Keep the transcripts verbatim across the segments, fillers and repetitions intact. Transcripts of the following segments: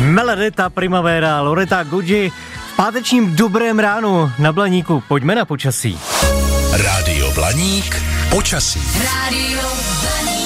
Meladeta Primavera, Loreta Goggi v pátečním dobrém ránu na Blaníku. Pojďme na počasí. Rádio Blaník, počasí. Rádio Blaník.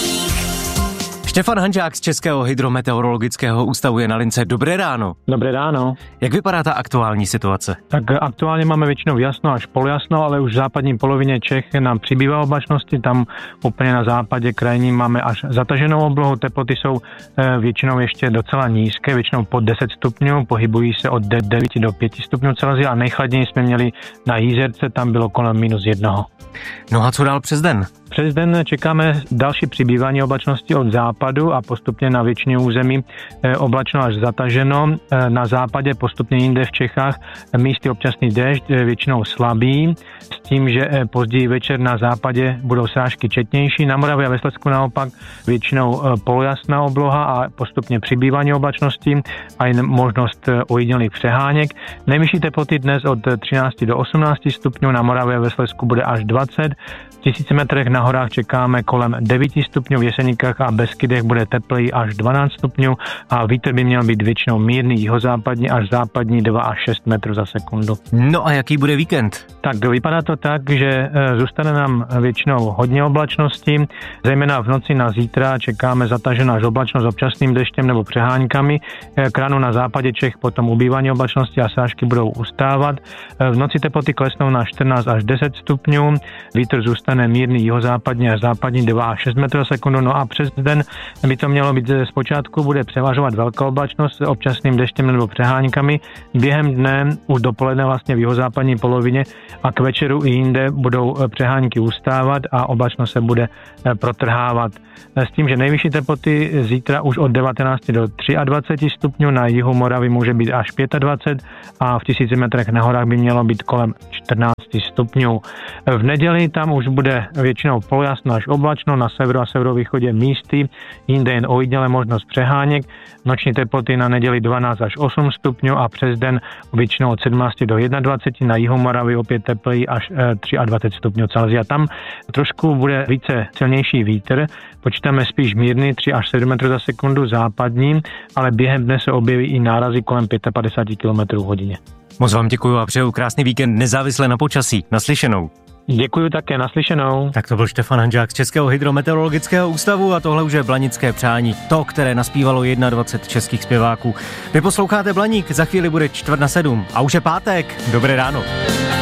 Štefan Hanžák z Českého hydrometeorologického ústavu je na lince. Dobré ráno. Dobré ráno. Jak vypadá ta aktuální situace? Tak aktuálně máme většinou jasno až polojasno, ale už v západní polovině Čech nám přibývá oblačnosti. Tam úplně na západě krajní máme až zataženou oblohu. Teploty jsou většinou ještě docela nízké, většinou pod deset stupňů, pohybují se od devět do pěti stupňů Celsia a nejchladněji jsme měli na Jízerce, tam bylo kolem minus jednoho. No a co dál přes den? Přes den čekáme další přibývání oblačnosti od západu a postupně na většině území oblačno až zataženo. Na západě postupně jinde v Čechách místy občasný déšť, většinou slabý, s tím, že později večer na západě budou srážky četnější. Na Moravě a ve Slezsku naopak většinou polojasná obloha a postupně přibývání oblačnosti a jen možnost ojedinělých přeháněk. Nejvyšší teploty dnes od třináct do osmnácti stupňů, na Moravě a ve Slezsku bude až dvacet. V tisíci metrech na horách čekáme kolem devět stupňů, v Jeseníkách a Beskydech bude tepleji až dvanáct stupňů a vítr by měl být většinou mírný, jihozápadní až západní dva až šest metrů za sekundu. No a jaký bude víkend? Tak vypadá to tak, že zůstane nám většinou hodně oblačnosti, zejména v noci na zítra čekáme zataženou až oblačnost s občasným deštěm nebo přeháňkami. K ránu na západě Čech potom ubývání oblačnosti a srážky budou ustávat. V noci teploty klesnou na čtrnáct až deset stupňů, vítr zůstane mírný jihozápadní až západní dva až šest metrů za sekundu, no a přes den by to mělo být zpočátku, bude převažovat velká oblačnost s občasným deštěm nebo přeháňkami. Během dne už dopoledne vlastně v jihozápadní polovině a k večeru i jinde budou přehánky ustávat a oblačnost se bude protrhávat. S tím, že nejvyšší teploty zítra už od devatenácti do dvaceti tří stupňů, na jihu Moravy může být až dvacet pět a v tisíci metrech na horách by mělo být kolem čtrnácti stupňů. V neděli tam už bude většinou polojasno až oblačno, na severu a severovýchodě místy, jinde jen ojedinělé možnost přeháněk. Noční teploty na neděli dvanáct až osm stupňů a přes den většinou od sedmnácti do dvaceti jedna, na jihu Moravy opět tepleji až dvacet tři stupňů Celsia. Tam trošku bude více silnější vítr, počítáme spíš mírný tři až sedm metrů za sekundu západní, ale během dne se objeví i nárazy kolem padesát pět kilometrů hodině. Moc vám děkuju a přeju krásný víkend nezávisle na počasí. Naslyšenou. Děkuju také, naslyšenou. Tak to byl Štefan Hanžák z Českého hydrometeorologického ústavu a tohle už je Blanické přání, to, které naspívalo dvacet jedna českých zpěváků. Vy posloucháte Blaník, za chvíli bude čtvrt na sedm a už je pátek. Dobré ráno.